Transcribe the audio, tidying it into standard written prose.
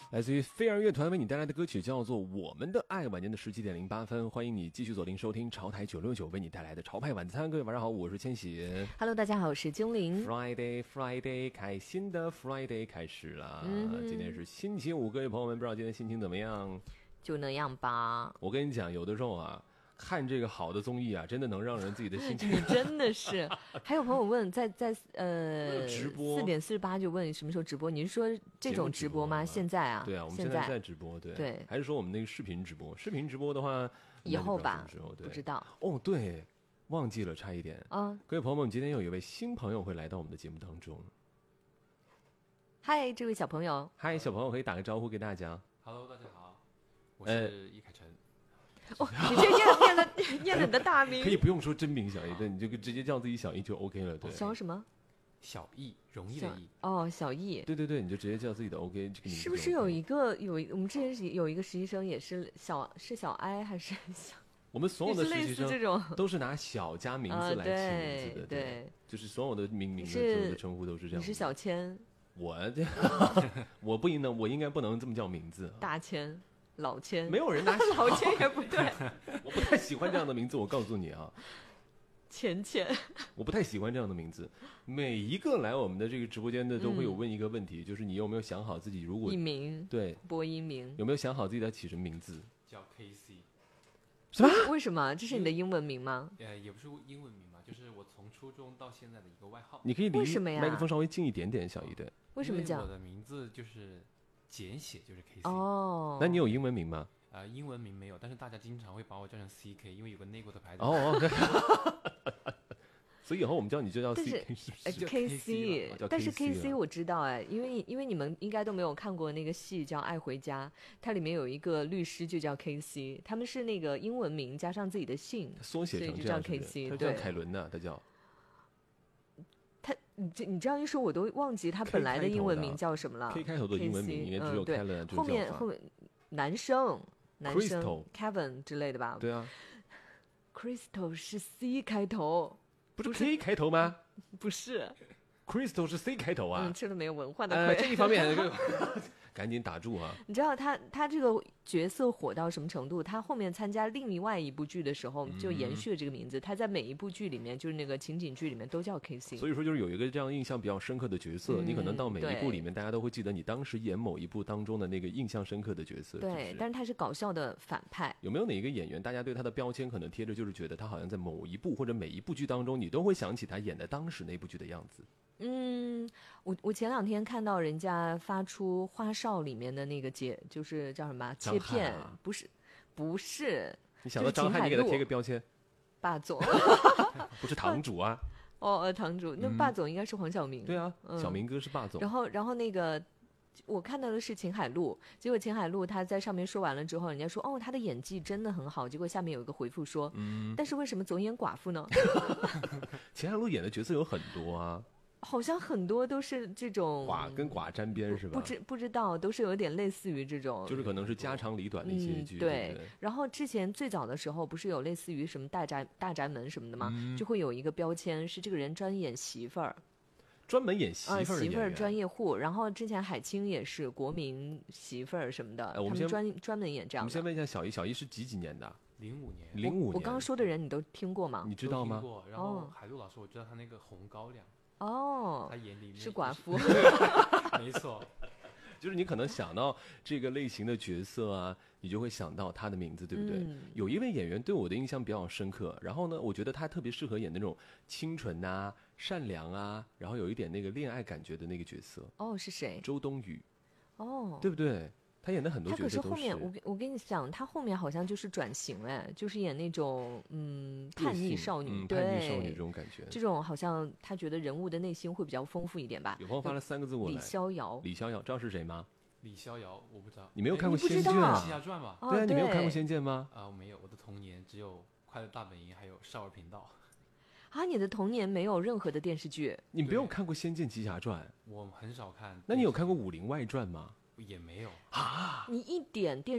来自于飞儿乐团为你带来的歌曲叫做《我们的爱》，晚间的17:08，欢迎你继续锁定收听潮台969为你带来的潮派晚餐。各位晚上好，我是千玺。 Hello， 大家好，我是精灵。 Friday， 开心的 Friday 开始了。今天是星期五，各位朋友们，不知道今天心情怎么样？ 就那样吧。 我跟你讲，有的时候啊，看这个好的综艺啊，真的能让人自己的心情。 你真的是。还有朋友问，在直播 4点48就问什么时候直播？你是说这种直播吗？现在啊？ 对啊，我们现在在直播，对。还是说我们那个视频直播？视频直播的话， 以后吧， 不知道。 哦，对，忘记了，差一点啊。各位朋友们，今天有一位新朋友会来到我们的节目当中。 嗨，这位小朋友。 嗨，小朋友可以打个招呼给大家。 Hello， 大家好，我是易凯晨。 哦，你这念了你的大名， 可以不用说真名小易，对，你就直接叫自己小易就 OK 了，对。 小什么？ 小易，容易的易。 哦，小易。 对，你就直接叫自己的 OK， 这个名字。 是不是有我们之前有一个实习生也是小哀还是小？ 我们所有的实习生都是拿小加名字来起名字的， 对， 就是所有的名字的称呼都是这样。 你是小千， 我不应该不能这么叫名字。 大千。老千， 没有人拿老千也不对， 我不太喜欢这样的名字。我告诉你啊， 钱， 我不太喜欢这样的名字。每一个来我们的这个直播间的都会有问一个问题，就是你有没有想好自己如果艺名， 对， 播音名， 有没有想好自己要起什么名字？ 叫 KC。 什么？ 为什么？这是你的英文名吗？ 也不是英文名嘛，就是我从初中到现在的一个外号。 你可以离麦克风稍微近一点点，小姨对。 为什么这样？ 我的名字就是简写就是 KC。 哦， 那你有英文名吗？ 英文名没有，但是大家经常会把我叫成 CK， 因为有个内裤的牌子。 哦，所以以后我们叫你就叫 KC， 但是 KC 我知道因为你们应该都没有看过那个戏叫《爱回家》，它里面有一个律师就叫 KC， 他们是那个英文名加上自己的姓， 缩写成这样，所以就叫 KC， 他叫凯伦的，他叫。 你这样一说，我都忘记他本来的英文名叫什么了。 K 开头的英文名应该只有 Kellen， 后面男生 Kevin 之类的吧？ 对啊 ，Crystal 是 C 开头， 不是 K 开头吗？ 不是 ，Crystal 是 C 开头啊。 吃了没有文化的亏。 这一方面赶紧打住啊！ 你知道他这个角色火到什么程度？他后面参加另外一部剧的时候，就延续了这个名字。他在每一部剧里面，就是那个情景剧里面都叫 KC。 所以说，就是有一个这样印象比较深刻的角色，你可能到每一部里面，大家都会记得你当时演某一部当中的那个印象深刻的角色。 对，但是他是搞笑的反派。 有没有哪一个演员，大家对他的标签可能贴着，就是觉得他好像在某一部或者每一部剧当中，你都会想起他演的当时那部剧的样子？ 我前2天看到人家发出花少里面的那个就是叫什么切片，不是， 你想到张翰，你给他贴个标签， 霸总， 不是堂主啊？ 堂主，那霸总应该是黄晓明。 对啊，小明哥是霸总。 然后那个我看到的是秦海璐，结果秦海璐他在上面说完了之后，人家说他的演技真的很好，结果下面有一个回复说，但是为什么总演寡妇呢？ 秦海璐演的角色有很多啊。 好像很多都是这种寡跟寡沾边是吧？ 不知道，都是有点类似于这种， 就是可能是家长里短的一些剧。 对。然后之前最早的时候，不是有类似于什么大宅门什么的吗？就会有一个标签是这个人专演媳妇儿， 专门演媳妇儿， 媳妇儿专业户。然后之前海清也是国民媳妇儿什么的，他们专门演这样的。 我们先问一下小易是几年的 ？05年。 05年。 我刚刚说的人你都听过吗？ 你知道吗？ 听过。然后海陆老师，我知道他那个红高粱。 他眼里面是寡妇。 没错， 就是你可能想到这个类型的角色啊，你就会想到他的名字，对不对？有一位演员对我的印象比较深刻，然后呢，我觉得他特别适合演那种清纯啊、善良啊，然后有一点那个恋爱感觉的那个角色。 是谁？ 周冬雨。对不对？他演的很多角色都是。 他可是后面我跟你讲，他后面好像就是转型就是演那种叛逆少女， 叛逆少女这种感觉。 这种好像他觉得人物的内心会比较丰富一点吧。 有朋友发了3个字过来。 李逍遥， 知道是谁吗？ 李逍遥，我不知道。 你没有看过《仙剑》 啊？《仙传》吧？ 对啊，你没有看过《仙剑》吗？ 我没有，我的童年只有《快乐大本营》还有少儿频道。 你的童年没有任何的电视剧？ 你没有看过《仙剑奇侠传》？ 我很少看。 那你有看过《武林外传》吗？ 也没有你一点电